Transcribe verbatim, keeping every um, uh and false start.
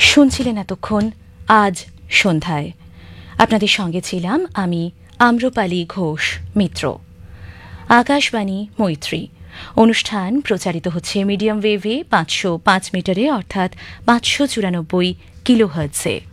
শুনছিলেন এতক্ষণ আজ সন্ধ্যায়। আপনাদের সঙ্গে ছিলাম আমি আম্রপালি ঘোষ মিত্র। আকাশবাণী মৈত্রী অনুষ্ঠান প্রচারিত হচ্ছে মিডিয়াম ওয়েভে পাঁচশো পাঁচ মিটারে অর্থাৎ পাঁচশো চুরানব্বই কিলোহার্টজে।